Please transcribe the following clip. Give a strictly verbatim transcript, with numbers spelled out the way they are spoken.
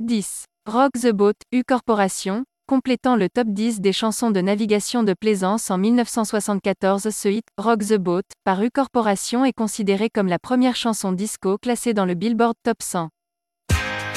dix. Rock the Boat, U Corporation, complétant le top dix des chansons de navigation de plaisance en mille neuf cent soixante-quatorze. Ce hit, Rock the Boat, par U Corporation est considéré comme la première chanson disco classée dans le Billboard Top cent.